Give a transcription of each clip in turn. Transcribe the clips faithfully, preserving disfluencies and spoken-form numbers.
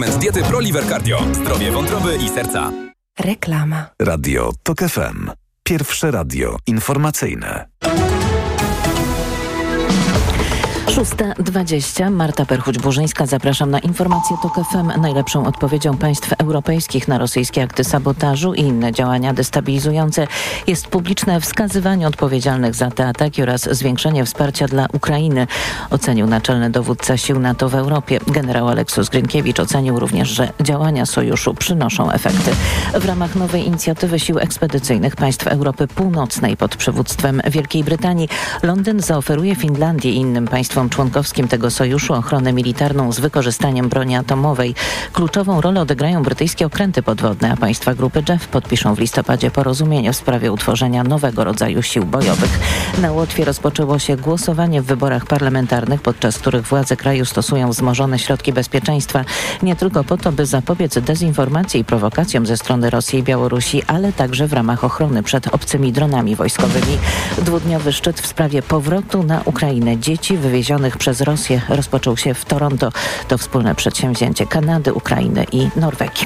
Z diety ProLiver Cardio. Zdrowie wątroby i serca. Reklama. Radio TOK F M. Pierwsze radio informacyjne. szósta dwadzieścia. Marta Perchuć-Burzyńska. Zapraszam na informację TOK F M. Najlepszą odpowiedzią państw europejskich na rosyjskie akty sabotażu i inne działania destabilizujące jest publiczne wskazywanie odpowiedzialnych za te ataki oraz zwiększenie wsparcia dla Ukrainy, ocenił naczelny dowódca sił NATO w Europie. Generał Aleksus Grynkiewicz ocenił również, że działania sojuszu przynoszą efekty. W ramach nowej inicjatywy sił ekspedycyjnych państw Europy Północnej pod przywództwem Wielkiej Brytanii Londyn zaoferuje Finlandii i innym państwom członkowskim tego sojuszu ochronę militarną z wykorzystaniem broni atomowej. Kluczową rolę odegrają brytyjskie okręty podwodne, a państwa grupy J E F podpiszą w listopadzie porozumienie w sprawie utworzenia nowego rodzaju sił bojowych. Na Łotwie rozpoczęło się głosowanie w wyborach parlamentarnych, podczas których władze kraju stosują wzmożone środki bezpieczeństwa. Nie tylko po to, by zapobiec dezinformacji i prowokacjom ze strony Rosji i Białorusi, ale także w ramach ochrony przed obcymi dronami wojskowymi. Dwudniowy szczyt w sprawie powrotu na Ukrainę dzieci wywiezionych przez Rosję rozpoczął się w Toronto. To wspólne przedsięwzięcie Kanady, Ukrainy i Norwegii.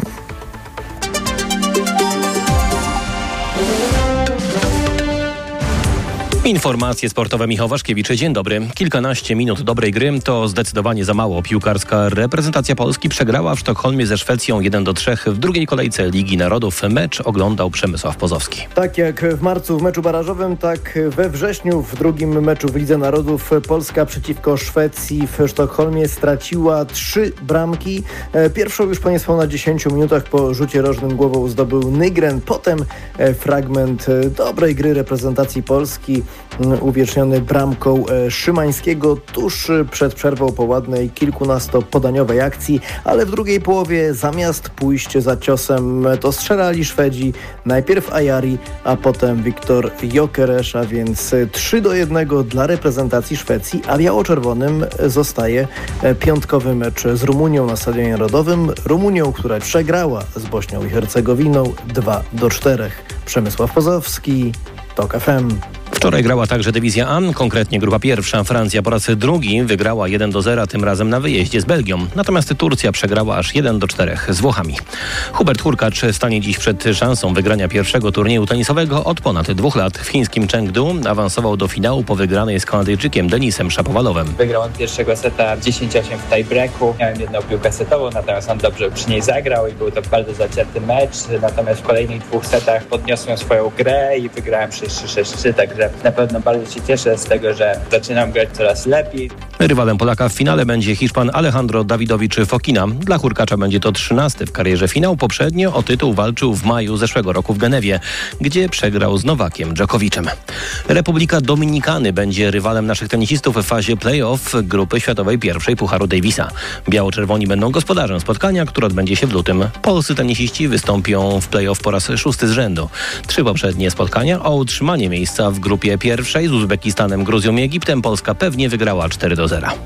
Informacje sportowe. Michał Waszkiewicz. Dzień dobry. Kilkanaście minut dobrej gry to zdecydowanie za mało. Piłkarska reprezentacja Polski przegrała w Sztokholmie ze Szwecją jeden do trzech w drugiej kolejce Ligi Narodów. Mecz oglądał Przemysław Pozowski. Tak jak w marcu w meczu barażowym, tak we wrześniu w drugim meczu w Lidze Narodów Polska przeciwko Szwecji w Sztokholmie straciła trzy bramki. Pierwszą już po niespełna dziesięciu minutach po rzucie rożnym głową zdobył Nygren. Potem fragment dobrej gry reprezentacji Polski uwieczniony bramką Szymańskiego tuż przed przerwą po ładnej kilkunastopodaniowej akcji, ale w drugiej połowie zamiast pójść za ciosem to strzelali Szwedzi, najpierw Ajari, a potem Wiktor Gyökeres, a więc trzy do jednego dla reprezentacji Szwecji, a biało-czerwonym zostaje piątkowy mecz z Rumunią na Stadionie Narodowym. Rumunią, która przegrała z Bośnią i Hercegowiną dwa do czterech. Przemysław Pozowski, TOK F M. Wczoraj grała także dywizja A, konkretnie grupa pierwsza. Francja po raz drugi wygrała jeden do zera, tym razem na wyjeździe z Belgią. Natomiast Turcja przegrała aż jeden do czterech z Włochami. Hubert Hurkacz stanie dziś przed szansą wygrania pierwszego turnieju tenisowego od ponad dwóch lat. W chińskim Chengdu awansował do finału po wygranej z Kanadyjczykiem Denisem Szapowalowem. Wygrał on pierwszego seta dziesięć osiem w tiebreaku. Miałem jedną piłkę setową, natomiast on dobrze przy niej zagrał i był to bardzo zacięty mecz. Natomiast w kolejnych dwóch setach podniosłem swoją grę i wygrałem sześć trzy sześć trzy, także na pewno bardzo się cieszę z tego, że zaczynam grać coraz lepiej. Rywalem Polaka w finale będzie Hiszpan Alejandro Dawidowicz Fokina. Dla Hurkacza będzie to trzynasty w karierze finał. Poprzednio o tytuł walczył w maju zeszłego roku w Genewie, gdzie przegrał z Nowakiem Dżokowiczem. Republika Dominikany będzie rywalem naszych tenisistów w fazie play-off grupy światowej pierwszej Pucharu Davisa. Biało-czerwoni będą gospodarzem spotkania, które odbędzie się w lutym. Polscy tenisiści wystąpią w play-off po raz szósty z rzędu. Trzy poprzednie spotkania o utrzymanie miejsca w grupie pierwszej z Uzbekistanem, Gruzją i Egiptem Polska pewnie wygrała cztery do zera.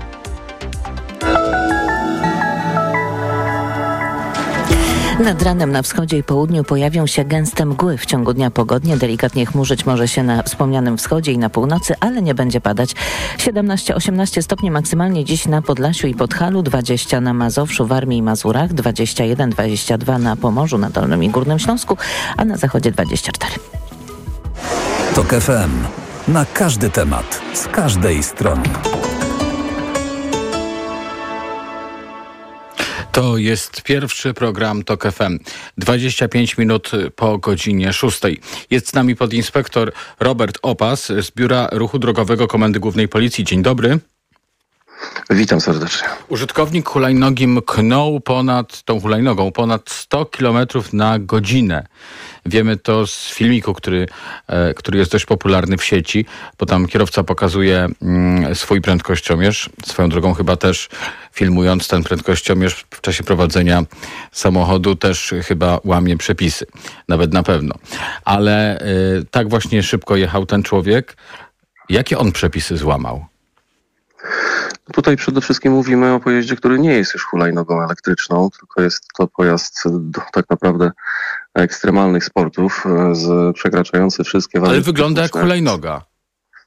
Nad ranem na wschodzie i południu pojawią się gęste mgły. W ciągu dnia pogodnie, delikatnie chmurzyć może się na wspomnianym wschodzie i na północy, ale nie będzie padać. siedemnaście osiemnaście stopni maksymalnie dziś na Podlasiu i Podhalu, dwadzieścia na Mazowszu, Warmii i Mazurach, dwadzieścia jeden dwadzieścia dwa na Pomorzu, na Dolnym i Górnym Śląsku, a na zachodzie dwadzieścia cztery. TOK F M. Na każdy temat, z każdej strony. To jest pierwszy program TOK F M. dwadzieścia pięć minut po godzinie szóstej. Jest z nami podinspektor Robert Opas z Biura Ruchu Drogowego Komendy Głównej Policji. Dzień dobry. Witam serdecznie. Użytkownik hulajnogi mknął ponad tą hulajnogą ponad sto kilometrów na godzinę. Wiemy to z filmiku, który, e, który jest dość popularny w sieci, bo tam kierowca pokazuje mm, swój prędkościomierz. Swoją drogą chyba też filmując ten prędkościomierz w czasie prowadzenia samochodu też chyba łamie przepisy. Nawet na pewno. Ale e, tak właśnie szybko jechał ten człowiek. Jakie on przepisy złamał? Tutaj przede wszystkim mówimy o pojeździe, który nie jest już hulajnogą elektryczną, tylko jest to pojazd do, tak naprawdę ekstremalnych sportów, z, przekraczający wszystkie warunki. Ale wygląda jak hulajnoga.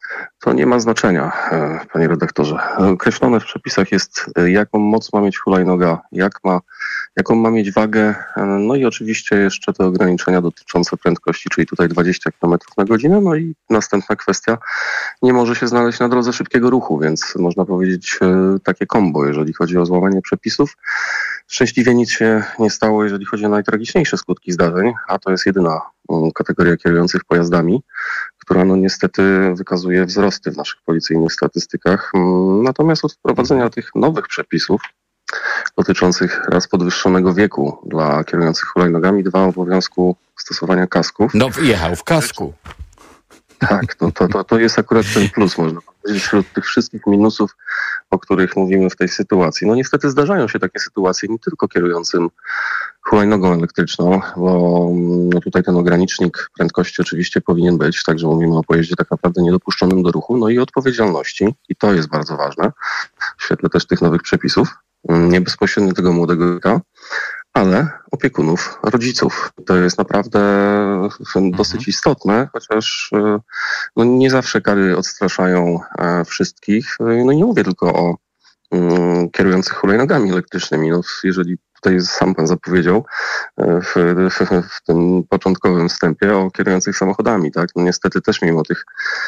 To nie ma znaczenia, panie redaktorze. Określone w przepisach jest, jaką moc ma mieć hulajnoga, jak ma, jaką ma mieć wagę, no i oczywiście jeszcze te ograniczenia dotyczące prędkości, czyli tutaj dwadzieścia kilometrów na godzinę, no i następna kwestia, nie może się znaleźć na drodze szybkiego ruchu, więc można powiedzieć takie kombo, jeżeli chodzi o złamanie przepisów. Szczęśliwie nic się nie stało, jeżeli chodzi o najtragiczniejsze skutki zdarzeń, a to jest jedyna kategoria kierujących pojazdami, która no niestety wykazuje wzrosty w naszych policyjnych statystykach. Natomiast od wprowadzenia tych nowych przepisów dotyczących raz podwyższonego wieku dla kierujących hulajnogami, dwa obowiązku stosowania kasków. No jechał w kasku. Tak, no to, to, to jest akurat ten plus, można powiedzieć, wśród tych wszystkich minusów, o których mówimy w tej sytuacji. No niestety zdarzają się takie sytuacje nie tylko kierującym hulajnogą elektryczną, bo no tutaj ten ogranicznik prędkości oczywiście powinien być, także mówimy o pojeździe tak naprawdę niedopuszczonym do ruchu, no i odpowiedzialności, i to jest bardzo ważne, w świetle też tych nowych przepisów, nie bezpośrednio tego młodego wieku, ale opiekunów, rodziców. To jest naprawdę dosyć istotne, chociaż no, nie zawsze kary odstraszają wszystkich. No i nie mówię tylko o um, kierujących hulajnogami elektrycznymi. No, jeżeli tutaj sam pan zapowiedział w, w, w tym początkowym wstępie o kierujących samochodami, tak? No, niestety też mimo tych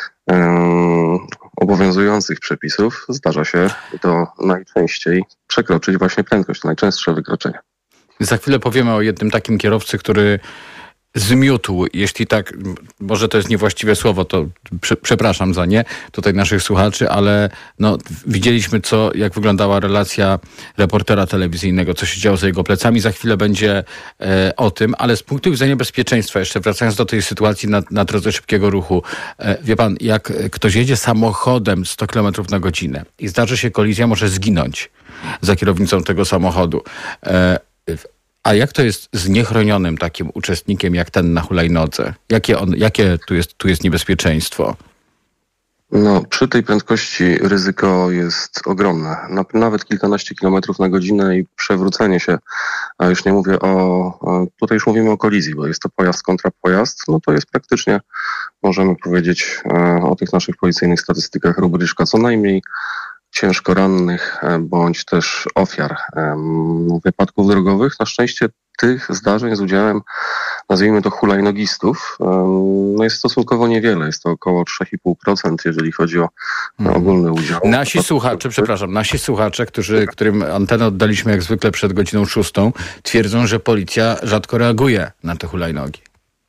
um, obowiązujących przepisów zdarza się to najczęściej przekroczyć właśnie prędkość, najczęstsze wykroczenie. Za chwilę powiemy o jednym takim kierowcy, który zmiótł, jeśli tak, może to jest niewłaściwe słowo, to prze, przepraszam za nie, tutaj naszych słuchaczy, ale no, widzieliśmy, co, jak wyglądała relacja reportera telewizyjnego, co się działo za jego plecami. Za chwilę będzie e, o tym, ale z punktu widzenia bezpieczeństwa, jeszcze wracając do tej sytuacji na, na drodze szybkiego ruchu, e, wie pan, jak ktoś jedzie samochodem sto kilometrów na godzinę i zdarzy się kolizja, może zginąć za kierownicą tego samochodu. E, A jak to jest z niechronionym takim uczestnikiem jak ten na hulajnodze? Jakie, on, jakie tu jest, tu jest niebezpieczeństwo? No, przy tej prędkości ryzyko jest ogromne. Nawet kilkanaście kilometrów na godzinę i przewrócenie się, a już nie mówię o, tutaj już mówimy o kolizji, bo jest to pojazd kontra pojazd, no to jest praktycznie, możemy powiedzieć o tych naszych policyjnych statystykach rubryczka co najmniej ciężko rannych bądź też ofiar wypadków drogowych. Na szczęście tych zdarzeń z udziałem, nazwijmy to hulajnogistów, no jest stosunkowo niewiele. Jest to około trzy i pół procent, jeżeli chodzi o ogólny udział. Nasi słuchacze, przepraszam, nasi słuchacze, którzy, którym antenę oddaliśmy jak zwykle przed godziną szóstą, twierdzą, że policja rzadko reaguje na te hulajnogi.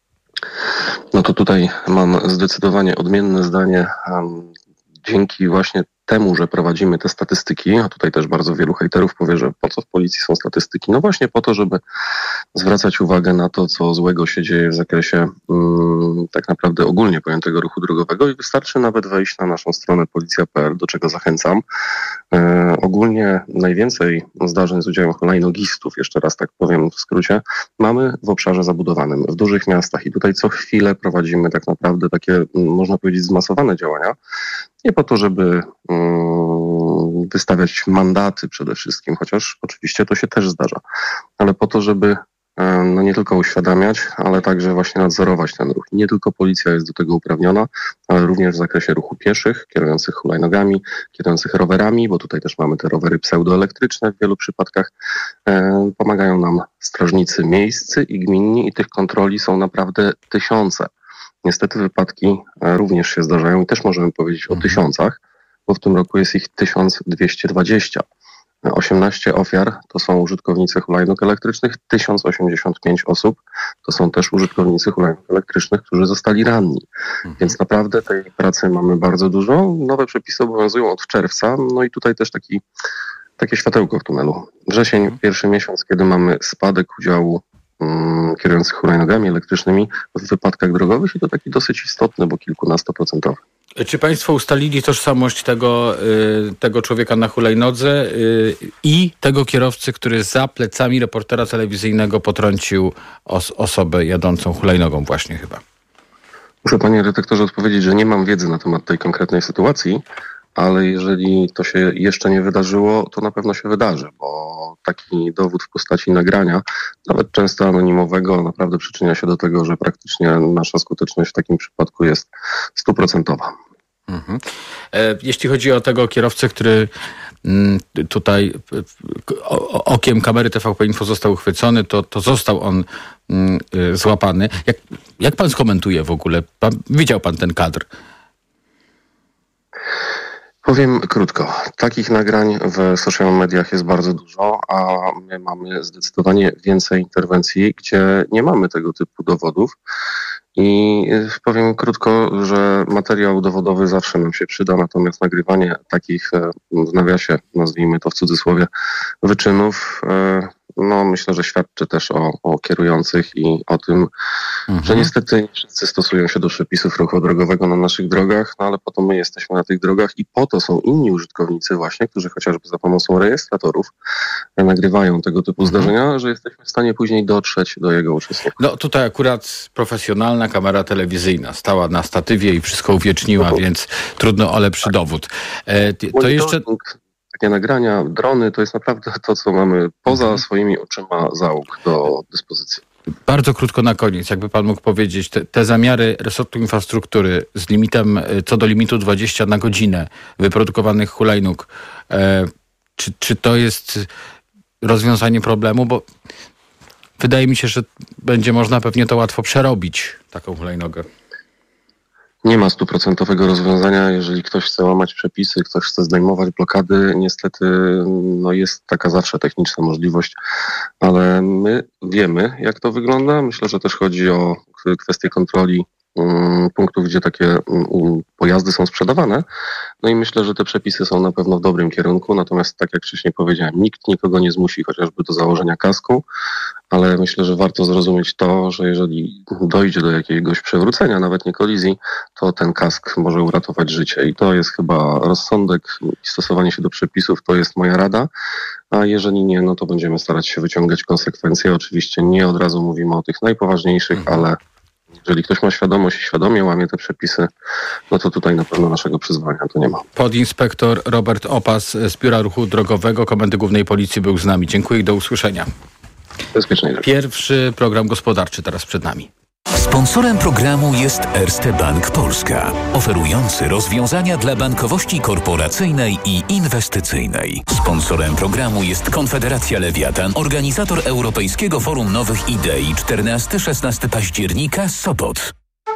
No to tutaj mam zdecydowanie odmienne zdanie. Dzięki właśnie temu, że prowadzimy te statystyki, a tutaj też bardzo wielu hejterów powie, że po co w policji są statystyki? No właśnie po to, żeby zwracać uwagę na to, co złego się dzieje w zakresie um, tak naprawdę ogólnie pojętego ruchu drogowego i wystarczy nawet wejść na naszą stronę policja kropka p l, do czego zachęcam. E, ogólnie najwięcej zdarzeń z udziałem hulajnogistów, jeszcze raz tak powiem w skrócie, mamy w obszarze zabudowanym, w dużych miastach i tutaj co chwilę prowadzimy tak naprawdę takie, można powiedzieć, zmasowane działania. Nie po to, żeby um, wystawiać mandaty przede wszystkim, chociaż oczywiście to się też zdarza, ale po to, żeby um, no nie tylko uświadamiać, ale także właśnie nadzorować ten ruch. Nie tylko policja jest do tego uprawniona, ale również w zakresie ruchu pieszych, kierujących hulajnogami, kierujących rowerami, bo tutaj też mamy te rowery pseudoelektryczne w wielu przypadkach. Um, pomagają nam strażnicy miejscy i gminni i tych kontroli są naprawdę tysiące. Niestety wypadki również się zdarzają i też możemy powiedzieć o tysiącach, bo w tym roku jest ich tysiąc dwieście dwadzieścia. osiemnaście ofiar to są użytkownicy hulajnóg elektrycznych, tysiąc osiemdziesiąt pięć osób to są też użytkownicy hulajnóg elektrycznych, którzy zostali ranni. Mhm. Więc naprawdę tej pracy mamy bardzo dużo. Nowe przepisy obowiązują od czerwca, no i tutaj też taki, takie światełko w tunelu. Wrzesień, mhm. pierwszy miesiąc, kiedy mamy spadek udziału kierujących hulajnogami elektrycznymi w wypadkach drogowych i to taki dosyć istotny, bo kilkunastoprocentowy. Czy państwo ustalili tożsamość tego, tego człowieka na hulajnodze i tego kierowcy, który za plecami reportera telewizyjnego potrącił os- osobę jadącą hulajnogą właśnie chyba? Muszę panie redaktorze odpowiedzieć, że nie mam wiedzy na temat tej konkretnej sytuacji, ale jeżeli to się jeszcze nie wydarzyło, to na pewno się wydarzy, bo taki dowód w postaci nagrania, nawet często anonimowego, naprawdę przyczynia się do tego, że praktycznie nasza skuteczność w takim przypadku jest stuprocentowa. Mhm. E, jeśli chodzi o tego kierowcę, który m, tutaj o, okiem kamery T V P Info został uchwycony, to, to został on m, y, złapany. Jak, jak pan skomentuje w ogóle? Pan, widział pan ten kadr? Powiem krótko. Takich nagrań w social mediach jest bardzo dużo, a my mamy zdecydowanie więcej interwencji, gdzie nie mamy tego typu dowodów. I powiem krótko, że materiał dowodowy zawsze nam się przyda, natomiast nagrywanie takich, w nawiasie, nazwijmy to w cudzysłowie, wyczynów, no myślę, że świadczy też o, o kierujących i o tym, mhm. że niestety nie wszyscy stosują się do przepisów ruchu drogowego na naszych drogach, no ale po to my jesteśmy na tych drogach i po to są inni użytkownicy właśnie, którzy chociażby za pomocą rejestratorów nagrywają tego typu mhm. zdarzenia, że jesteśmy w stanie później dotrzeć do jego uczestników. No tutaj akurat profesjonalna kamera telewizyjna stała na statywie i wszystko uwieczniła, no, więc trudno o lepszy dowód. E, to jeszcze... Takie nagrania, drony, to jest naprawdę to, co mamy poza mhm. swoimi oczyma załóg do dyspozycji. Bardzo krótko na koniec, jakby pan mógł powiedzieć, te, te zamiary resortu infrastruktury z limitem, co do limitu dwadzieścia na godzinę wyprodukowanych hulajnóg, e, czy, czy to jest rozwiązanie problemu? Bo wydaje mi się, że będzie można pewnie to łatwo przerobić, taką hulajnogę. Nie ma stuprocentowego rozwiązania. Jeżeli ktoś chce łamać przepisy, ktoś chce zdejmować blokady, niestety no jest taka zawsze techniczna możliwość, ale my wiemy, jak to wygląda. Myślę, że też chodzi o kwestię kontroli um, punktów, gdzie takie um, pojazdy są sprzedawane. No i myślę, że te przepisy są na pewno w dobrym kierunku, natomiast tak jak wcześniej powiedziałem, nikt nikogo nie zmusi chociażby do założenia kasku, ale myślę, że warto zrozumieć to, że jeżeli dojdzie do jakiegoś przewrócenia, nawet nie kolizji, to ten kask może uratować życie i to jest chyba rozsądek i stosowanie się do przepisów, to jest moja rada, a jeżeli nie, no to będziemy starać się wyciągać konsekwencje. Oczywiście nie od razu mówimy o tych najpoważniejszych, mhm. ale jeżeli ktoś ma świadomość i świadomie łamie te przepisy, no to tutaj na pewno naszego przyzwania to nie ma. Podinspektor Robert Opas z Biura Ruchu Drogowego Komendy Głównej Policji był z nami. Dziękuję i do usłyszenia. Bezpiecznej drogi. Pierwszy program gospodarczy teraz przed nami. Sponsorem programu jest Erste Bank Polska, oferujący rozwiązania dla bankowości korporacyjnej i inwestycyjnej. Sponsorem programu jest Konfederacja Lewiatan, organizator Europejskiego Forum Nowych Idei czternastego do szesnastego października, Sopot.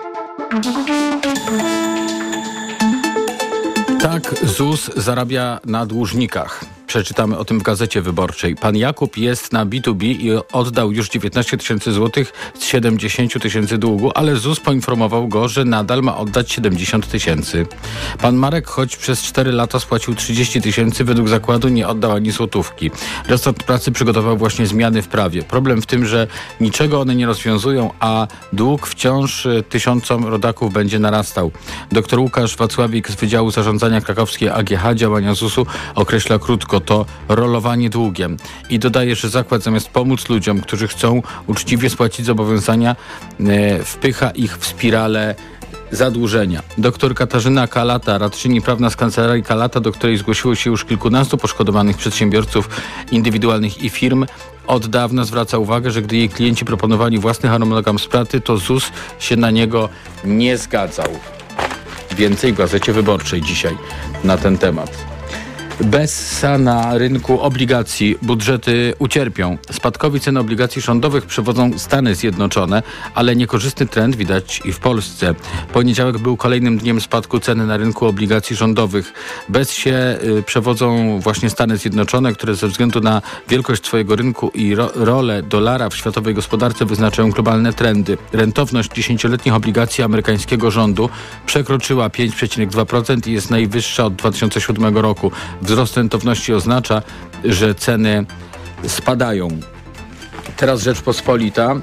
Tak, Z U S zarabia na dłużnikach. Przeczytamy o tym w Gazecie Wyborczej. Pan Jakub jest na B dwa B i oddał już dziewiętnaście tysięcy złotych z siedemdziesiąt tysięcy długu, ale Z U S poinformował go, że nadal ma oddać siedemdziesiąt tysięcy. Pan Marek, choć przez cztery lata spłacił trzydzieści tysięcy, według zakładu nie oddał ani złotówki. Resort Pracy przygotował właśnie zmiany w prawie. Problem w tym, że niczego one nie rozwiązują, a dług wciąż tysiącom rodaków będzie narastał. Doktor Łukasz Wacławik z Wydziału Zarządzania Krakowskiej A G H działania Z U S-u określa krótko to rolowanie długiem i dodaje, że zakład zamiast pomóc ludziom, którzy chcą uczciwie spłacić zobowiązania, e, wpycha ich w spiralę zadłużenia. Doktor Katarzyna Kalata, radczyni prawna z Kancelarii Kalata, do której zgłosiło się już kilkunastu poszkodowanych przedsiębiorców indywidualnych i firm, od dawna zwraca uwagę, że gdy jej klienci proponowali własny harmonogram spłaty, to Z U S się na niego nie zgadzał. Więcej w Gazecie Wyborczej dzisiaj na ten temat. Bessa na rynku obligacji, budżety ucierpią. Spadkowi cen obligacji rządowych przewodzą Stany Zjednoczone, ale niekorzystny trend widać i w Polsce. Poniedziałek był kolejnym dniem spadku ceny na rynku obligacji rządowych. Bessie y, przewodzą właśnie Stany Zjednoczone, które ze względu na wielkość swojego rynku i ro- rolę dolara w światowej gospodarce wyznaczają globalne trendy. Rentowność dziesięcioletnich obligacji amerykańskiego rządu przekroczyła pięć przecinek dwa procent i jest najwyższa od dwa tysiące siódmego roku. Wzrost rentowności oznacza, że ceny spadają. Teraz Rzeczpospolita.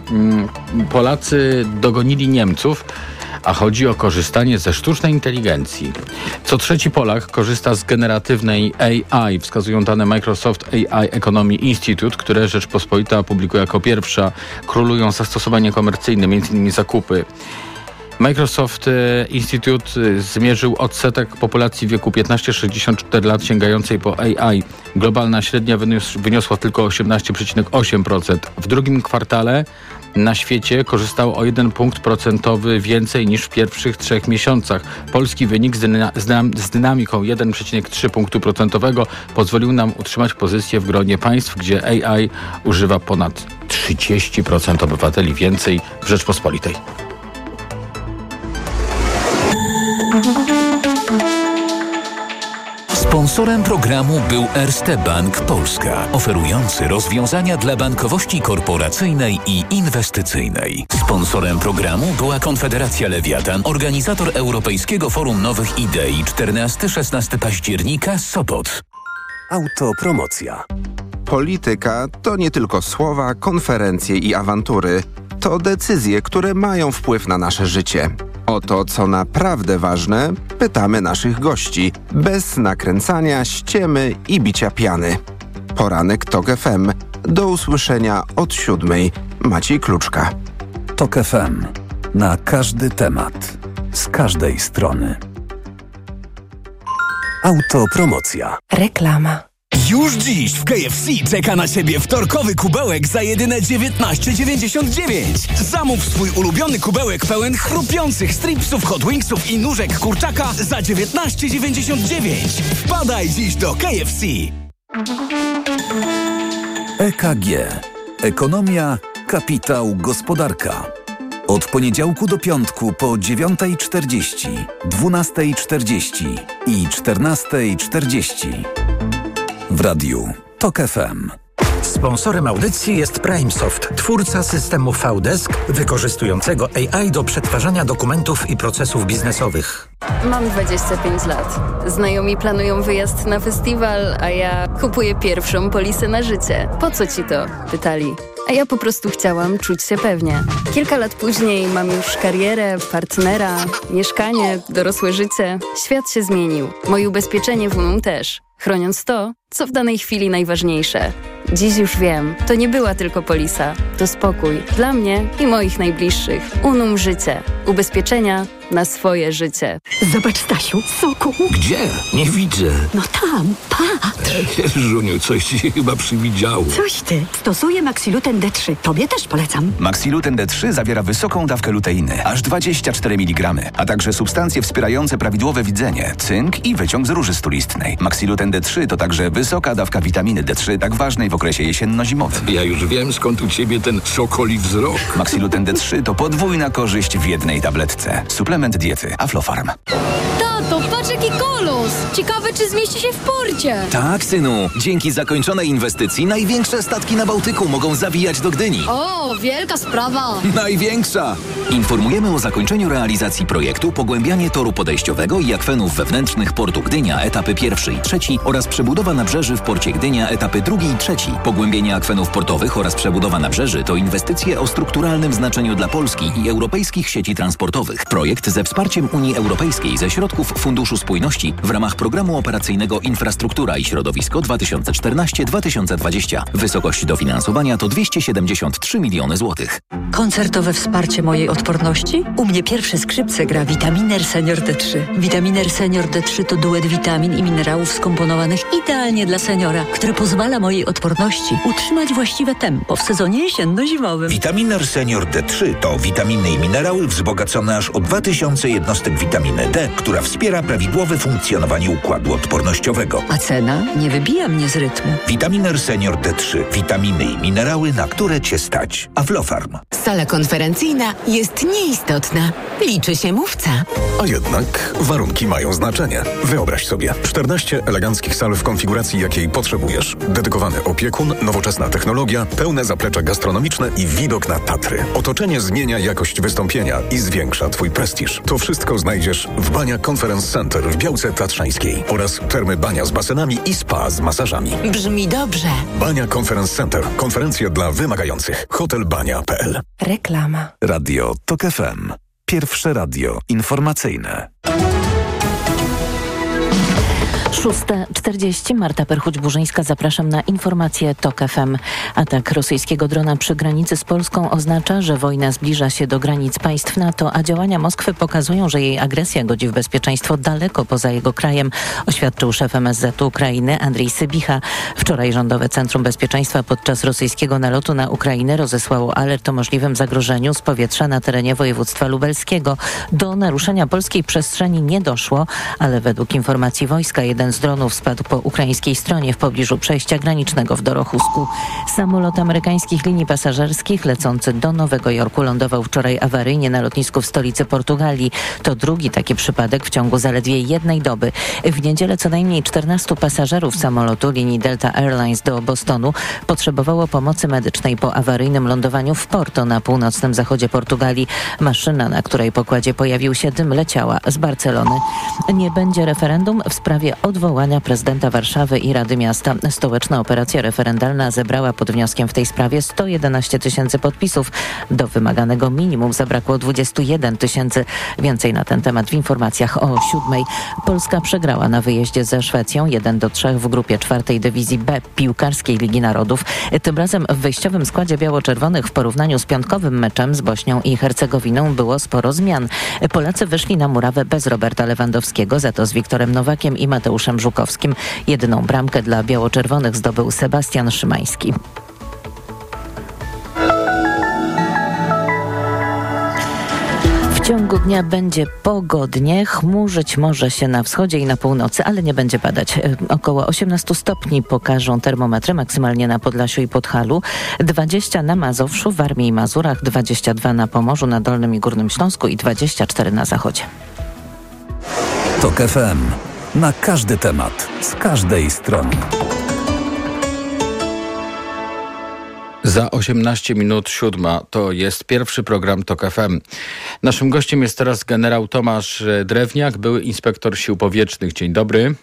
Polacy dogonili Niemców, a chodzi o korzystanie ze sztucznej inteligencji. Co trzeci Polak korzysta z generatywnej A I, wskazują dane Microsoft A I Economy Institute, które Rzeczpospolita publikuje jako pierwsza. Królują zastosowania komercyjne, między innymi zakupy. Microsoft Institute zmierzył odsetek populacji w wieku piętnaście do sześćdziesięciu czterech lat sięgającej po A I. Globalna średnia wynios- wyniosła tylko osiemnaście przecinek osiem procent. W drugim kwartale na świecie korzystało o jeden punkt procentowy więcej niż w pierwszych trzech miesiącach. Polski wynik z, dyna- z, dynam- z dynamiką jeden przecinek trzy punktu procentowego pozwolił nam utrzymać pozycję w gronie państw, gdzie A I używa ponad trzydzieści procent obywateli więcej w Rzeczpospolitej. Sponsorem programu był Erste Bank Polska, oferujący rozwiązania dla bankowości korporacyjnej i inwestycyjnej. Sponsorem programu była Konfederacja Lewiatan, organizator Europejskiego Forum Nowych Idei czternastego do szesnastego października, Sopot. Autopromocja. Polityka to nie tylko słowa, konferencje i awantury. To decyzje, które mają wpływ na nasze życie. O to, co naprawdę ważne, pytamy naszych gości, bez nakręcania, ściemy i bicia piany. Poranek TOK F M. Do usłyszenia od siódmej. Maciej Kluczka. TOK F M. Na każdy temat. Z każdej strony. Autopromocja. Reklama. Już dziś w K F C czeka na Ciebie wtorkowy kubełek za jedyne dziewiętnaście dziewięćdziesiąt dziewięć. Zamów swój ulubiony kubełek pełen chrupiących stripsów, hot wingsów i nóżek kurczaka za dziewiętnaście dziewięćdziesiąt dziewięć. Wpadaj dziś do K F C. E K G. Ekonomia, kapitał, gospodarka. Od poniedziałku do piątku po dziewiąta czterdzieści, dwunasta czterdzieści i czternasta czterdzieści. W radiu TOK F M. Sponsorem audycji jest PrimeSoft, twórca systemu V-Desk wykorzystującego A I do przetwarzania dokumentów i procesów biznesowych. Mam dwadzieścia pięć lat. Znajomi planują wyjazd na festiwal, a ja kupuję pierwszą polisę na życie. Po co ci to? Pytali. A ja po prostu chciałam czuć się pewnie. Kilka lat później mam już karierę, partnera, mieszkanie, dorosłe życie. Świat się zmienił. Moje ubezpieczenie w Unum też. Chroniąc to, co w danej chwili najważniejsze. Dziś już wiem, to nie była tylko polisa. To spokój dla mnie i moich najbliższych. Unum Życie. Ubezpieczenia na swoje życie. Zobacz, Stasiu, soku. Gdzie? Nie widzę. No tam, patrz. Żuniu, coś ci się chyba przywidziało. Coś ty. Stosuję Maxiluten D trzy. Tobie też polecam. Maxiluten D trzy zawiera wysoką dawkę luteiny, aż dwadzieścia cztery miligramy, a także substancje wspierające prawidłowe widzenie, cynk i wyciąg z róży stulistnej. Maxiluten D trzy to także wysoka dawka witaminy D trzy, tak ważnej w okresie jesienno-zimowym. Ja już wiem, skąd u ciebie ten sokoli wzrok. Maxiluten D trzy to podwójna korzyść w jednej tabletce. Suplement diety Aflofarm. Tato, patrz jaki kolos! Ciekawe, czy zmieści się w porcie. Tak, synu. Dzięki zakończonej inwestycji największe statki na Bałtyku mogą zawijać do Gdyni. O, wielka sprawa. Największa! Informujemy o zakończeniu realizacji projektu pogłębianie toru podejściowego i akwenów wewnętrznych portu Gdynia, etapy pierwszy i trzeci oraz przebudowa nabrzeży w porcie Gdynia, etapy drugi i trzeci. Pogłębienie akwenów portowych oraz przebudowa nabrzeży to inwestycje o strukturalnym znaczeniu dla Polski i europejskich sieci transportowych. Projekt ze wsparciem Unii Europejskiej ze środków Funduszu Spójności w ramach Programu Operacyjnego Infrastruktura i Środowisko dwa tysiące czternaście do dwa tysiące dwudziestego. Wysokość dofinansowania to dwieście siedemdziesiąt trzy miliony złotych. Koncertowe wsparcie mojej odporności? U mnie pierwsze skrzypce gra Vitaminer Senior D trzy. Vitaminer Senior D trzy to duet witamin i minerałów skomponowanych idealnie dla seniora, który pozwala mojej odporności utrzymać właściwe tempo w sezonie jesienno-zimowym. Vitaminer Senior D trzy to witaminy i minerały wzbogacone aż o dwa tysiące jednostek witaminy D, która wspiera prawidłowe funkcjonowanie układu odpornościowego. A cena nie wybija mnie z rytmu. Vitaminer Senior D trzy. Witaminy i minerały, na które Cię stać. Aflofarm. Sala konferencyjna jest nieistotna. Liczy się mówca. A jednak warunki mają znaczenie. Wyobraź sobie czternaście eleganckich sal w konfiguracji, jakiej potrzebujesz. Dedykowany opiekun, nowoczesna technologia, pełne zaplecze gastronomiczne i widok na Tatry. Otoczenie zmienia jakość wystąpienia i zwiększa Twój prestiż. To wszystko znajdziesz w Bania Conference Center w Białce Tatrzańskiej oraz Termy Bania z basenami i spa z masażami. Brzmi dobrze. Bania Conference Center. Konferencje dla wymagających. hotel bania kropka p l. Reklama. Radio TOK F M. Pierwsze radio informacyjne. szósta czterdzieści. Marta Perchuć-Burzyńska. Zapraszam na informacje TOK F M. Atak rosyjskiego drona przy granicy z Polską oznacza, że wojna zbliża się do granic państw NATO, a działania Moskwy pokazują, że jej agresja godzi w bezpieczeństwo daleko poza jego krajem, oświadczył szef M S Z Ukrainy Andrii Sybicha. Wczoraj Rządowe Centrum Bezpieczeństwa podczas rosyjskiego nalotu na Ukrainę rozesłało alert o możliwym zagrożeniu z powietrza na terenie województwa lubelskiego. Do naruszenia polskiej przestrzeni nie doszło, ale według informacji wojska jeden z dronów spadł po ukraińskiej stronie w pobliżu przejścia granicznego w Dorochusku. Samolot amerykańskich linii pasażerskich lecący do Nowego Jorku lądował wczoraj awaryjnie na lotnisku w stolicy Portugalii. To drugi taki przypadek w ciągu zaledwie jednej doby. W niedzielę co najmniej czternastu pasażerów samolotu linii Delta Airlines do Bostonu potrzebowało pomocy medycznej po awaryjnym lądowaniu w Porto na północnym zachodzie Portugalii. Maszyna, na której pokładzie pojawił się dym, leciała z Barcelony. Nie będzie referendum w sprawie odwołania prezydenta Warszawy i Rady Miasta. Stołeczna operacja referendalna zebrała pod wnioskiem w tej sprawie sto jedenaście tysięcy podpisów. Do wymaganego minimum zabrakło dwadzieścia jeden tysięcy. Więcej na ten temat w informacjach o siódmej. Polska przegrała na wyjeździe ze Szwecją jeden do trzech w grupie czwartej dywizji B piłkarskiej Ligi Narodów. Tym razem w wyjściowym składzie biało-czerwonych w porównaniu z piątkowym meczem z Bośnią i Hercegowiną było sporo zmian. Polacy wyszli na murawę bez Roberta Lewandowskiego, za to z Wiktorem Nowakiem i Mateuszem Żukowskim. Jedną bramkę dla biało-czerwonych zdobył Sebastian Szymański. W ciągu dnia będzie pogodnie, chmurzyć może się na wschodzie i na północy, ale nie będzie padać. Około osiemnaście stopni pokażą termometry, maksymalnie na Podlasiu i Podhalu, dwadzieścia na Mazowszu, Warmii i Mazurach, dwadzieścia dwa na Pomorzu, na Dolnym i Górnym Śląsku i dwadzieścia cztery na zachodzie. TOK F M. Na każdy temat, z każdej strony. Za osiemnaście minut siódma to jest pierwszy program TOK F M. Naszym gościem jest teraz generał Tomasz Drewniak, były inspektor sił powietrznych. Dzień dobry.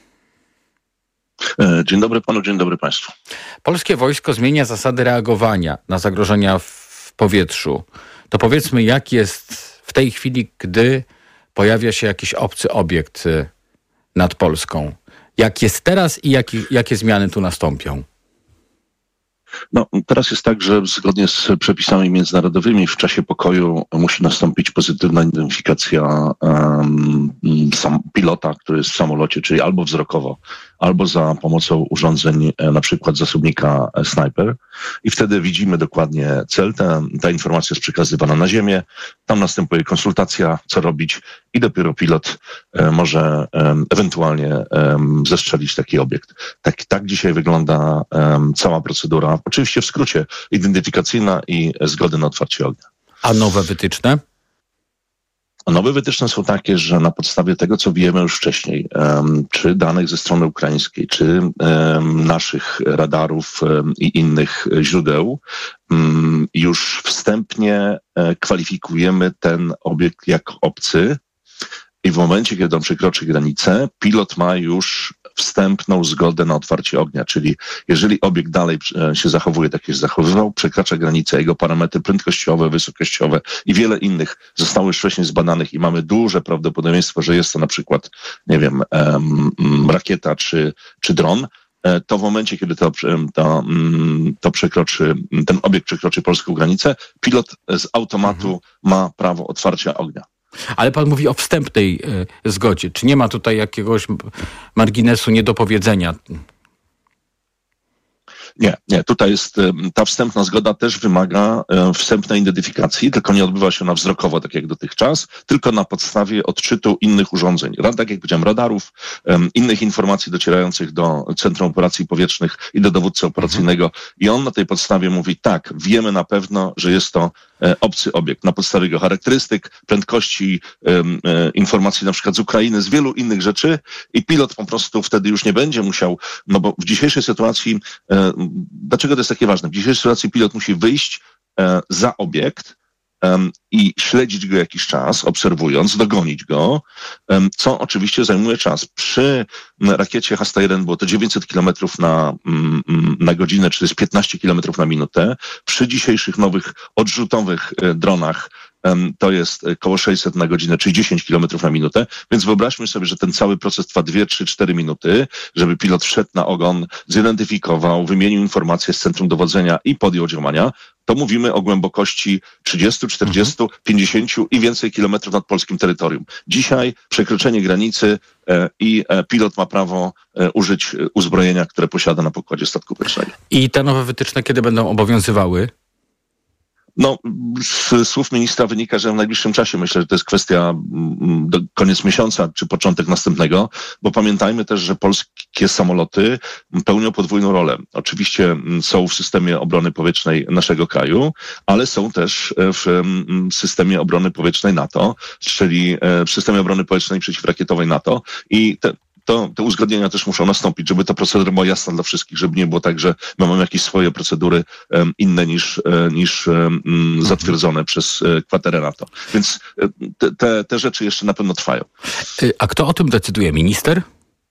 Dzień dobry panu, dzień dobry państwu. Polskie wojsko zmienia zasady reagowania na zagrożenia w powietrzu. To powiedzmy, jak jest w tej chwili, gdy pojawia się jakiś obcy obiekt nad Polską. Jak jest teraz i jakie, jakie zmiany tu nastąpią? No, teraz jest tak, że zgodnie z przepisami międzynarodowymi w czasie pokoju musi nastąpić pozytywna identyfikacja um, sam pilota, który jest w samolocie, czyli albo wzrokowo, albo za pomocą urządzeń, na przykład zasobnika Sniper. I wtedy widzimy dokładnie cel. Ta, ta informacja jest przekazywana na ziemię. Tam następuje konsultacja, co robić i dopiero pilot e, może e, ewentualnie e, zestrzelić taki obiekt. Tak, tak dzisiaj wygląda e, cała procedura. Oczywiście w skrócie identyfikacyjna i zgody na otwarcie ognia. A nowe wytyczne? Nowe wytyczne są takie, że na podstawie tego, co wiemy już wcześniej, um, czy danych ze strony ukraińskiej, czy um, naszych radarów um, i innych źródeł, um, już wstępnie um, kwalifikujemy ten obiekt jako obcy i w momencie, kiedy on przekroczy granicę, pilot ma już wstępną zgodę na otwarcie ognia, czyli jeżeli obiekt dalej się zachowuje tak, jak się zachowywał, przekracza granicę, jego parametry prędkościowe, wysokościowe i wiele innych zostały już wcześniej zbadanych i mamy duże prawdopodobieństwo, że jest to na przykład, nie wiem, um, rakieta czy, czy dron, to w momencie, kiedy to, to, to przekroczy, ten obiekt przekroczy polską granicę, pilot z automatu mhm. ma prawo otwarcia ognia. Ale pan mówi o wstępnej y, zgodzie. Czy nie ma tutaj jakiegoś marginesu niedopowiedzenia? Nie, nie. Tutaj jest ta wstępna zgoda też wymaga wstępnej identyfikacji, tylko nie odbywa się ona wzrokowo, tak jak dotychczas, tylko na podstawie odczytu innych urządzeń. Tak jak powiedziałem, radarów, innych informacji docierających do Centrum Operacji Powietrznych i do dowódcy operacyjnego. I on na tej podstawie mówi, tak, wiemy na pewno, że jest to obcy obiekt. Na podstawie jego charakterystyk, prędkości, informacji na przykład z Ukrainy, z wielu innych rzeczy i pilot po prostu wtedy już nie będzie musiał, no bo w dzisiejszej sytuacji, dlaczego to jest takie ważne? W dzisiejszej sytuacji pilot musi wyjść za obiekt i śledzić go jakiś czas, obserwując, dogonić go, co oczywiście zajmuje czas. Przy rakiecie H sto jeden było to dziewięćset kilometrów na, na godzinę, czyli jest piętnaście kilometrów na minutę. Przy dzisiejszych nowych odrzutowych dronach to jest około sześćset na godzinę, czyli dziesięć kilometrów na minutę, więc wyobraźmy sobie, że ten cały proces trwa dwie, trzy, cztery minuty, żeby pilot wszedł na ogon, zidentyfikował, wymienił informacje z centrum dowodzenia i podjął działania, to mówimy o głębokości trzydzieści, czterdzieści, pięćdziesiąt i więcej kilometrów nad polskim terytorium. Dzisiaj przekroczenie granicy e, i e, pilot ma prawo e, użyć uzbrojenia, które posiada na pokładzie statku powietrznego. I te nowe wytyczne kiedy będą obowiązywały? No, z słów ministra wynika, że w najbliższym czasie, myślę, że to jest kwestia do koniec miesiąca czy początek następnego, bo pamiętajmy też, że polskie samoloty pełnią podwójną rolę. Oczywiście są w systemie obrony powietrznej naszego kraju, ale są też w systemie obrony powietrznej NATO, czyli w systemie obrony powietrznej przeciwrakietowej NATO i te To, te uzgodnienia też muszą nastąpić, żeby ta procedura była jasna dla wszystkich, żeby nie było tak, że my mamy jakieś swoje procedury um, inne niż, e, niż um, zatwierdzone przez e, kwaterę NATO. Więc e, te, te, te rzeczy jeszcze na pewno trwają. A kto o tym decyduje? Minister?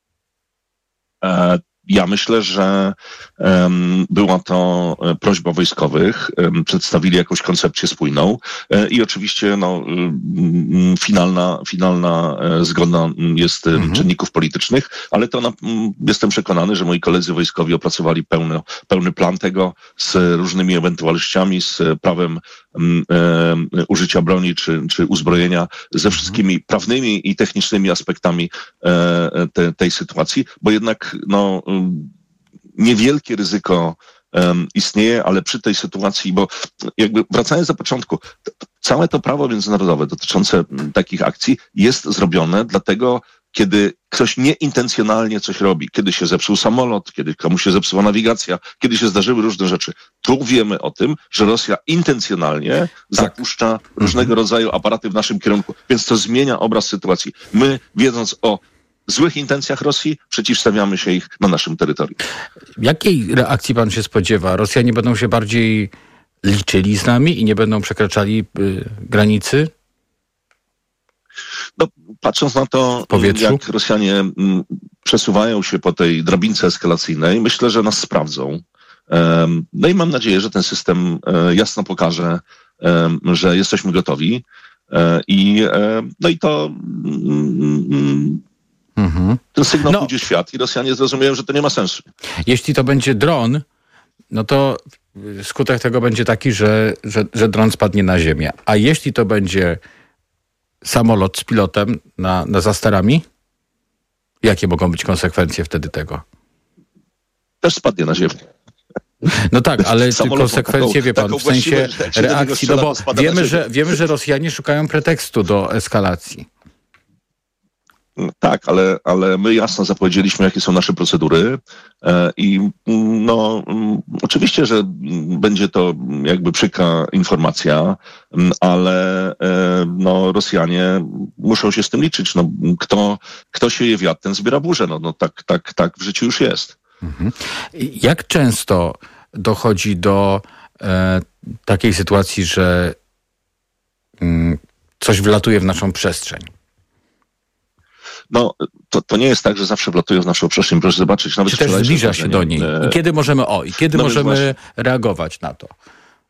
E, Ja myślę, że um, była to prośba wojskowych, um, przedstawili jakąś koncepcję spójną e, i oczywiście no, um, finalna, finalna e, zgoda jest mhm. czynników politycznych, ale to na, um, jestem przekonany, że moi koledzy wojskowi opracowali pełny, pełny plan tego z różnymi ewentualnościami, z prawem um, e, użycia broni czy, czy uzbrojenia, ze wszystkimi mhm. prawnymi i technicznymi aspektami e, te, tej sytuacji, bo jednak no niewielkie ryzyko um, istnieje, ale przy tej sytuacji, bo jakby wracając do początku, całe to prawo międzynarodowe dotyczące takich akcji jest zrobione dlatego, kiedy ktoś nieintencjonalnie coś robi, kiedy się zepsuł samolot, kiedy komuś się zepsuła nawigacja, kiedy się zdarzyły różne rzeczy. Tu wiemy o tym, że Rosja intencjonalnie tak. zapuszcza różnego rodzaju aparaty w naszym kierunku, więc to zmienia obraz sytuacji. My, wiedząc o złych intencjach Rosji, przeciwstawiamy się ich na naszym terytorium. Jakiej reakcji pan się spodziewa? Rosjanie będą się bardziej liczyli z nami i nie będą przekraczali y, granicy? No, patrząc na to, jak Rosjanie m, przesuwają się po tej drabince eskalacyjnej, myślę, że nas sprawdzą. Um, no i mam nadzieję, że ten system um, jasno pokaże, um, że jesteśmy gotowi. Um, i, um, no i to um, Mhm. ten sygnał no, pójdzie w świat i Rosjanie zrozumieją, że to nie ma sensu. Jeśli to będzie dron, no to skutek tego będzie taki, że, że, że dron spadnie na ziemię. A jeśli to będzie samolot z pilotem na, na za sterami, jakie mogą być konsekwencje wtedy tego? Też spadnie na ziemię. No tak, ale konsekwencje, taką, wie pan, w sensie reakcji, no bo wiemy że, wiemy, że Rosjanie szukają pretekstu do eskalacji. Tak, ale, ale my jasno zapowiedzieliśmy, jakie są nasze procedury e, i no oczywiście, że będzie to jakby przykra informacja, ale e, no Rosjanie muszą się z tym liczyć. No, kto, kto sieje wiatr, ten zbiera burzę. No, no tak, tak, tak w życiu już jest. Mhm. Jak często dochodzi do e, takiej sytuacji, że mm, coś wlatuje w naszą przestrzeń? No, to, to nie jest tak, że zawsze wlatują w naszą przestrzeń. Proszę zobaczyć. Nawet czy też zbliża się do niej. I kiedy możemy, o, i kiedy no możemy właśnie reagować na to?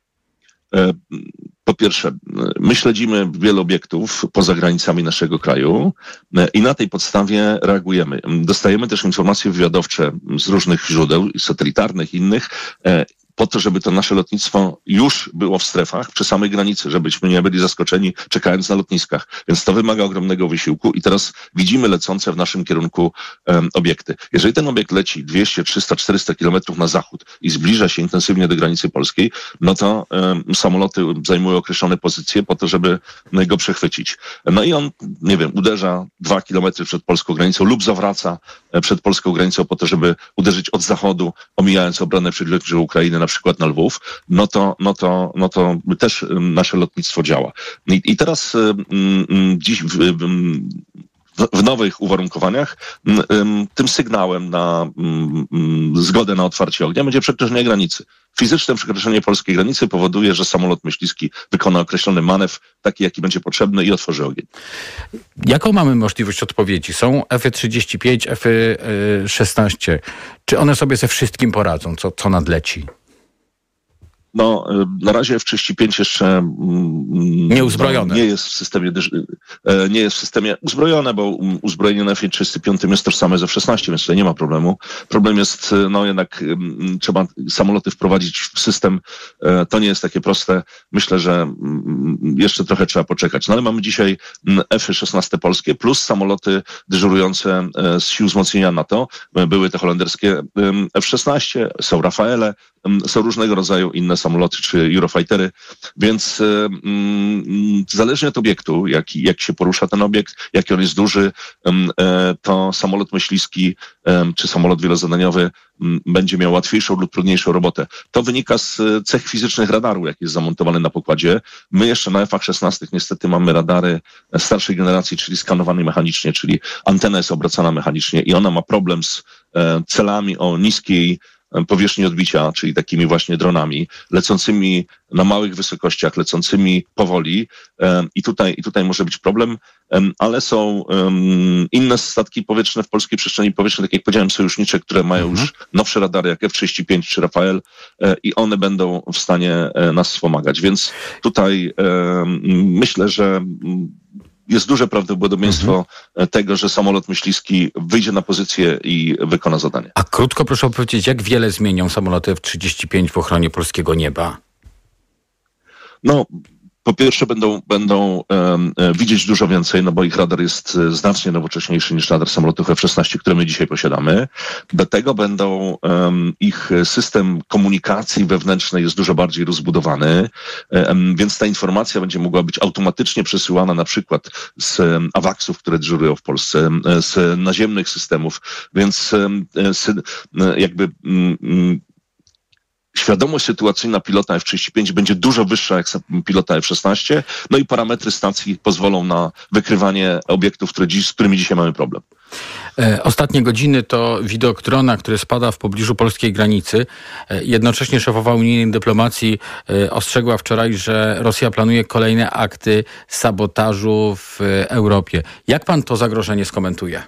Po pierwsze, my śledzimy wiele obiektów poza granicami naszego kraju i na tej podstawie reagujemy. Dostajemy też informacje wywiadowcze z różnych źródeł, satelitarnych, innych, po to, żeby to nasze lotnictwo już było w strefach przy samej granicy, żebyśmy nie byli zaskoczeni czekając na lotniskach. Więc to wymaga ogromnego wysiłku i teraz widzimy lecące w naszym kierunku um, obiekty. Jeżeli ten obiekt leci dwieście, trzysta, czterysta kilometrów na zachód i zbliża się intensywnie do granicy polskiej, no to um, samoloty zajmują określone pozycje po to, żeby go przechwycić. No i on, nie wiem, uderza dwa kilometry przed polską granicą lub zawraca przed polską granicą po to, żeby uderzyć od zachodu, omijając obronę przedlotniczą Ukrainy, na przykład na Lwów, no to, no to, no to też nasze lotnictwo działa. I, i teraz mm, dziś w, w, w nowych uwarunkowaniach mm, tym sygnałem na mm, zgodę na otwarcie ognia będzie przekroczenie granicy. Fizyczne przekroczenie polskiej granicy powoduje, że samolot myśliwski wykona określony manewr, taki jaki będzie potrzebny i otworzy ogień. Jaką mamy możliwość odpowiedzi? Są F trzydzieści pięć, F szesnaście. Czy one sobie ze wszystkim poradzą, co, co nadleci? No, na razie F trzydzieści pięć jeszcze nieuzbrojone. No, nie jest w systemie nie jest w systemie uzbrojone, bo uzbrojenie na F trzydzieści pięć jest tożsame z F szesnaście, więc tutaj nie ma problemu. Problem jest, no jednak trzeba samoloty wprowadzić w system. To nie jest takie proste. Myślę, że jeszcze trochę trzeba poczekać. No ale mamy dzisiaj F szesnaście polskie plus samoloty dyżurujące z sił wzmocnienia NATO. Były te holenderskie F szesnaście, są Rafaele, są różnego rodzaju inne samoloty czy Eurofightery, więc mm, zależnie od obiektu, jak, jak się porusza ten obiekt, jaki on jest duży, to samolot myśliwski czy samolot wielozadaniowy będzie miał łatwiejszą lub trudniejszą robotę. To wynika z cech fizycznych radaru, jaki jest zamontowany na pokładzie. My jeszcze na F szesnaście niestety mamy radary starszej generacji, czyli skanowane mechanicznie, czyli antena jest obracana mechanicznie i ona ma problem z celami o niskiej powierzchni odbicia, czyli takimi właśnie dronami, lecącymi na małych wysokościach, lecącymi powoli i tutaj, i tutaj może być problem, ale są inne statki powietrzne w polskiej przestrzeni powietrznej, tak jak powiedziałem, sojusznicze, które mają mhm. już nowsze radary jak F trzydzieści pięć czy Rafael i one będą w stanie nas wspomagać, więc tutaj myślę, że jest duże prawdopodobieństwo mhm. tego, że samolot myśliwski wyjdzie na pozycję i wykona zadanie. A krótko proszę powiedzieć, jak wiele zmienią samoloty F trzydzieści pięć w ochronie polskiego nieba? No, po pierwsze będą, będą um, widzieć dużo więcej, no bo ich radar jest znacznie nowocześniejszy niż radar samolotów F szesnaście, które my dzisiaj posiadamy. Do tego będą um, ich system komunikacji wewnętrznej jest dużo bardziej rozbudowany, um, więc ta informacja będzie mogła być automatycznie przesyłana na przykład z um, awaksów, które dyżurują w Polsce, um, z naziemnych systemów, więc um, z, jakby um, świadomość sytuacyjna pilota F trzydzieści pięć będzie dużo wyższa jak pilota F szesnaście, no i parametry stacji pozwolą na wykrywanie obiektów, które dziś, z którymi dzisiaj mamy problem. Ostatnie godziny to widok drona, który spada w pobliżu polskiej granicy. Jednocześnie szefowa unijnej dyplomacji ostrzegła wczoraj, że Rosja planuje kolejne akty sabotażu w Europie. Jak pan to zagrożenie skomentuje?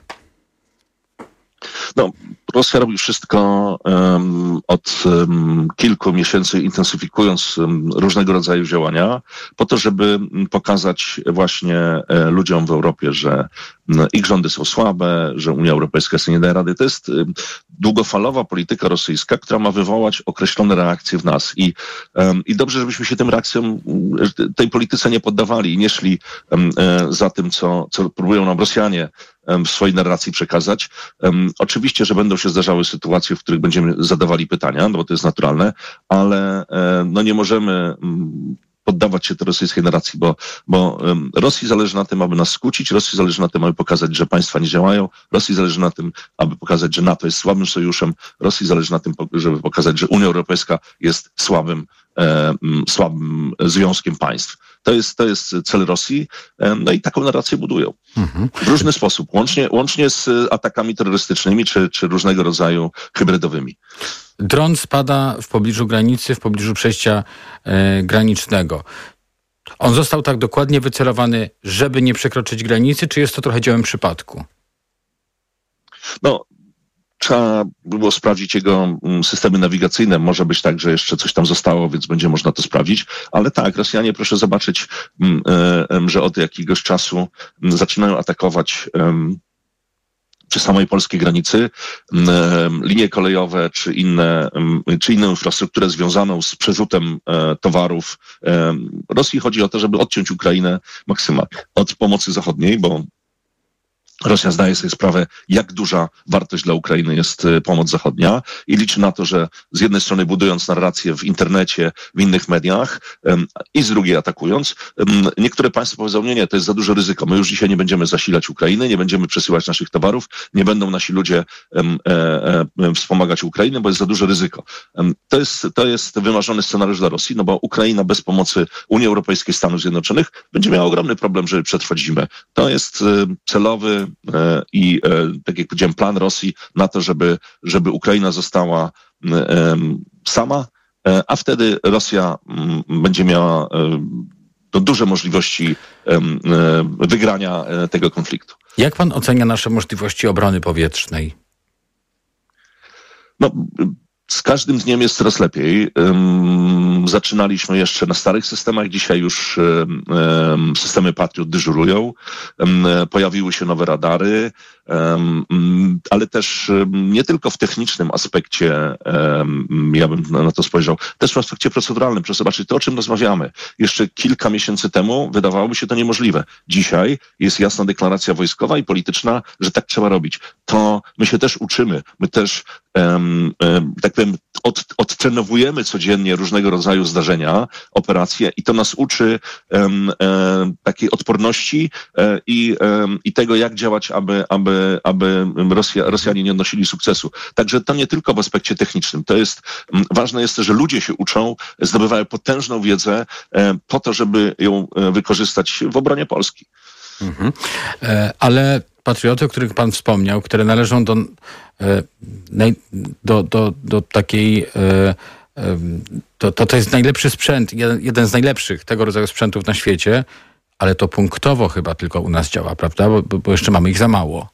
No, Rosja robi wszystko um, od um, kilku miesięcy, intensyfikując um, różnego rodzaju działania, po to, żeby pokazać właśnie e, ludziom w Europie, że um, ich rządy są słabe, że Unia Europejska sobie nie daje rady. To jest um, długofalowa polityka rosyjska, która ma wywołać określone reakcje w nas. I, um, i dobrze, żebyśmy się tym reakcjom, tej polityce nie poddawali i nie szli um, e, za tym, co, co próbują nam Rosjanie w swojej narracji przekazać. Um, oczywiście, że będą się zdarzały sytuacje, w których będziemy zadawali pytania, no bo to jest naturalne, ale e, no nie możemy um, poddawać się tej rosyjskiej narracji, bo, bo um, Rosji zależy na tym, aby nas skłócić, Rosji zależy na tym, aby pokazać, że państwa nie działają, Rosji zależy na tym, aby pokazać, że NATO jest słabym sojuszem, Rosji zależy na tym, żeby pokazać, że Unia Europejska jest słabym, e, słabym związkiem państw. To jest, to jest cel Rosji, no i taką narrację budują. Mhm. W różny sposób, łącznie, łącznie z atakami terrorystycznymi czy, czy różnego rodzaju hybrydowymi. Dron spada w pobliżu granicy, w pobliżu przejścia e, granicznego. On został tak dokładnie wycelowany, żeby nie przekroczyć granicy, czy jest to trochę dziełem przypadku? No, trzeba było sprawdzić jego systemy nawigacyjne. Może być tak, że jeszcze coś tam zostało, więc będzie można to sprawdzić. Ale tak, Rosjanie, proszę zobaczyć, że od jakiegoś czasu zaczynają atakować przy samej polskiej granicy linie kolejowe czy inne, czy inną infrastrukturę związaną z przerzutem towarów. Rosji chodzi o to, żeby odciąć Ukrainę maksymalnie od pomocy zachodniej, bo Rosja zdaje sobie sprawę, jak duża wartość dla Ukrainy jest pomoc zachodnia i liczy na to, że z jednej strony budując narrację w internecie, w innych mediach i z drugiej atakując, niektóre państwa powiedzą, nie, nie, to jest za duże ryzyko. My już dzisiaj nie będziemy zasilać Ukrainy, nie będziemy przesyłać naszych towarów, nie będą nasi ludzie um, e, wspomagać Ukrainy, bo jest za duże ryzyko. Um, to jest, to jest wymarzony scenariusz dla Rosji, no bo Ukraina bez pomocy Unii Europejskiej, Stanów Zjednoczonych będzie miała ogromny problem, żeby przetrwać zimę. To jest um, celowy i tak jak powiedziałem, plan Rosji na to, żeby, żeby Ukraina została um, sama, a wtedy Rosja um, będzie miała um, duże możliwości um, wygrania tego konfliktu. Jak pan ocenia nasze możliwości obrony powietrznej? No, Z każdym dniem jest coraz lepiej. Um, zaczynaliśmy jeszcze na starych systemach, dzisiaj już um, systemy Patriot dyżurują. Um, pojawiły się nowe radary, um, ale też um, nie tylko w technicznym aspekcie, um, ja bym na, na to spojrzał, też w aspekcie proceduralnym. Proszę zobaczyć, to o czym rozmawiamy. Jeszcze kilka miesięcy temu wydawałoby się to niemożliwe. Dzisiaj jest jasna deklaracja wojskowa i polityczna, że tak trzeba robić. To my się też uczymy, my też um, um, tak powiem, od, odtrenowujemy codziennie różnego rodzaju zdarzenia, operacje i to nas uczy um, um, takiej odporności um, i, um, i tego, jak działać, aby, aby, aby Rosja, Rosjanie nie odnosili sukcesu. Także to nie tylko w aspekcie technicznym. To jest, um, ważne jest, że ludzie się uczą, zdobywają potężną wiedzę um, po to, żeby ją um, wykorzystać w obronie Polski. Mhm. E, ale patrioty, o których pan wspomniał, które należą do, e, do, do, do takiej... E, to, to, to jest najlepszy sprzęt, jeden, jeden z najlepszych tego rodzaju sprzętów na świecie, ale to punktowo chyba tylko u nas działa, prawda? Bo, bo jeszcze mamy ich za mało.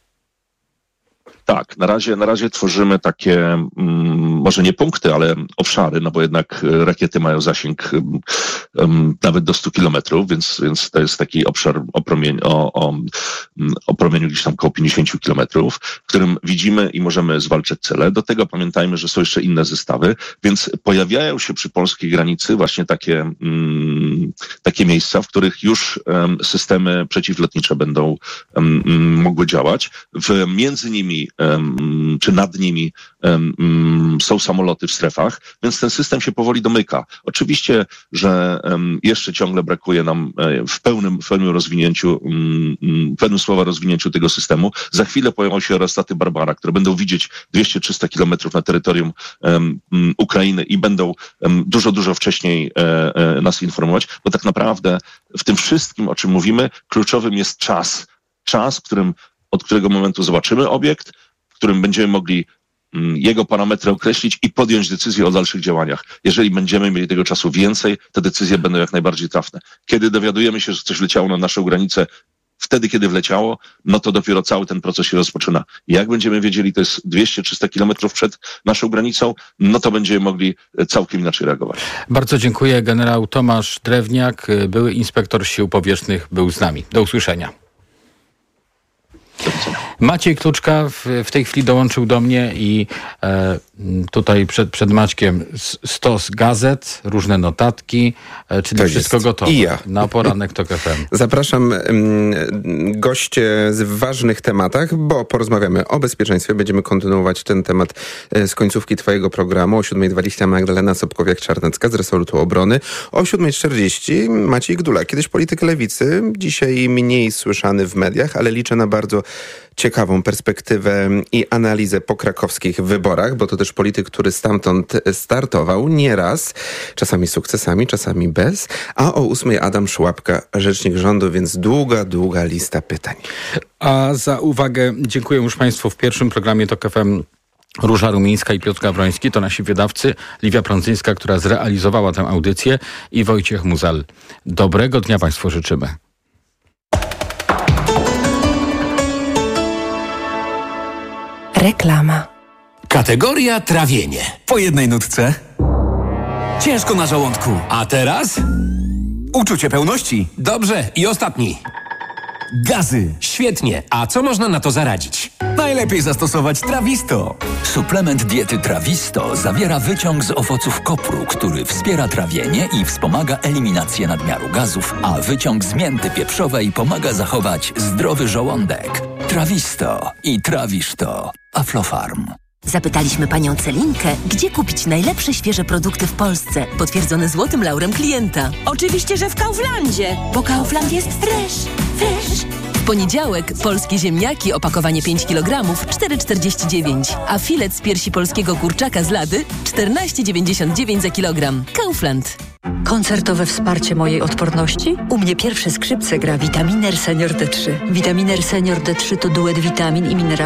Tak, na razie, na razie tworzymy takie, mm, może nie punkty, ale obszary, no bo jednak rakiety mają zasięg um, nawet do stu kilometrów, więc, więc to jest taki obszar o, promień, o, o, o promieniu gdzieś tam około pięćdziesięciu kilometrów, w którym widzimy i możemy zwalczać cele. Do tego pamiętajmy, że są jeszcze inne zestawy, więc pojawiają się przy polskiej granicy właśnie takie, mm, takie miejsca, w których już um, systemy przeciwlotnicze będą um, mogły działać. W, między nimi czy nad nimi um, są samoloty w strefach, więc ten system się powoli domyka. Oczywiście, że um, jeszcze ciągle brakuje nam w pełnym, w pełnym rozwinięciu, um, w pełnym słowa rozwinięciu tego systemu. Za chwilę pojawią się Aerostaty Barbara, które będą widzieć dwieście trzysta kilometrów na terytorium um, Ukrainy i będą um, dużo, dużo wcześniej e, e, nas informować, bo tak naprawdę w tym wszystkim, o czym mówimy, kluczowym jest czas. Czas, w którym, od którego momentu zobaczymy obiekt, w którym będziemy mogli jego parametry określić i podjąć decyzję o dalszych działaniach. Jeżeli będziemy mieli tego czasu więcej, te decyzje będą jak najbardziej trafne. Kiedy dowiadujemy się, że coś wleciało na naszą granicę, wtedy, kiedy wleciało, no to dopiero cały ten proces się rozpoczyna. Jak będziemy wiedzieli, to jest dwieście trzysta kilometrów przed naszą granicą, no to będziemy mogli całkiem inaczej reagować. Bardzo dziękuję. Generał Tomasz Drewniak, były inspektor sił powietrznych, był z nami. Do usłyszenia. Maciej Kluczka w, w tej chwili dołączył do mnie i e, tutaj przed, przed Maćkiem stos gazet, różne notatki, e, czyli to wszystko jest gotowe. I ja. Na poranek Tok F M. Zapraszam y, goście z ważnych tematach, bo porozmawiamy o bezpieczeństwie. Będziemy kontynuować ten temat y, z końcówki twojego programu. O siódma dwadzieścia Magdalena Sobkowiak-Czarnecka z resortu obrony. O siódma czterdzieści Maciej Gdula. Kiedyś polityk lewicy, dzisiaj mniej słyszany w mediach, ale liczę na bardzo ciekawą perspektywę i analizę po krakowskich wyborach, bo to też polityk, który stamtąd startował nieraz, czasami z sukcesami, czasami bez, a o ósmej Adam Szłapka, rzecznik rządu, więc długa, długa lista pytań. A za uwagę dziękuję już Państwu w pierwszym programie Tok F M. Róża Rumińska i Piotr Gawroński to nasi wydawcy, Liwia Prądzyńska, która zrealizowała tę audycję, i Wojciech Muzal. Dobrego dnia Państwu życzymy. Reklama. Kategoria trawienie. Po jednej nutce. Ciężko na żołądku. A teraz? Uczucie pełności. Dobrze. I ostatni. Gazy. Świetnie. A co można na to zaradzić? Najlepiej zastosować Trawisto. Suplement diety Trawisto zawiera wyciąg z owoców kopru, który wspiera trawienie i wspomaga eliminację nadmiaru gazów, a wyciąg z mięty pieprzowej pomaga zachować zdrowy żołądek. Trawisto i trawisz to. Aflofarm. Zapytaliśmy panią Celinkę, gdzie kupić najlepsze świeże produkty w Polsce, potwierdzone złotym laurem klienta. Oczywiście, że w Kauflandzie, bo Kaufland jest fresh, fresh. W poniedziałek polskie ziemniaki, opakowanie pięć kilogramów, cztery czterdzieści dziewięć, a filet z piersi polskiego kurczaka z Lady czternaście dziewięćdziesiąt dziewięć za kilogram. Kaufland. Koncertowe wsparcie mojej odporności? U mnie pierwsze skrzypce gra Vitaminer Senior D trzy. Vitaminer Senior D trzy to duet witamin i minerałów